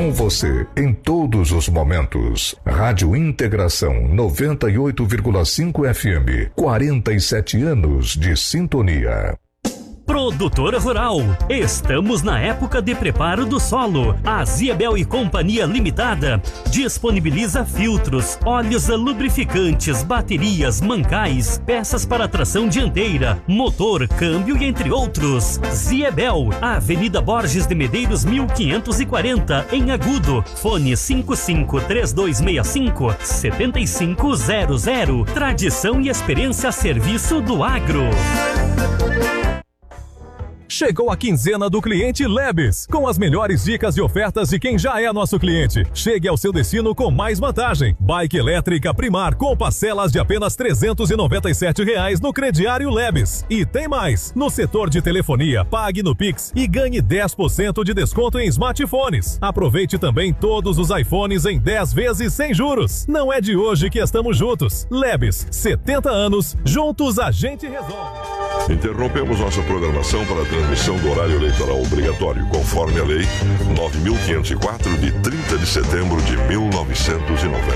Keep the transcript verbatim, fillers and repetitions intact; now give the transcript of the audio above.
Com você em todos os momentos. Rádio Integração noventa e oito vírgula cinco F M. quarenta e sete anos de sintonia. Produtora Rural, estamos na época de preparo do solo. A Ziebel e Companhia Limitada disponibiliza filtros, óleos lubrificantes, baterias, mancais, peças para tração dianteira, motor, câmbio e entre outros. Ziebel, Avenida Borges de Medeiros mil quinhentos e quarenta, em Agudo. Fone cinco cinco três dois seis cinco sete cinco zero zero. Tradição e experiência a serviço do agro. Chegou a quinzena do cliente Lebes, com as melhores dicas e ofertas de quem já é nosso cliente. Chegue ao seu destino com mais vantagem. Bike elétrica Primar com parcelas de apenas trezentos e noventa e sete reais no crediário Lebes. E tem mais! No setor de telefonia, pague no Pix e ganhe dez por cento de desconto em smartphones. Aproveite também todos os iPhones em dez vezes sem juros. Não é de hoje que estamos juntos. Lebes, setenta anos, juntos a gente resolve. Interrompemos nossa programação para a transmissão do horário eleitoral obrigatório, conforme a Lei nove mil quinhentos e quatro, de trinta de setembro de mil novecentos e noventa.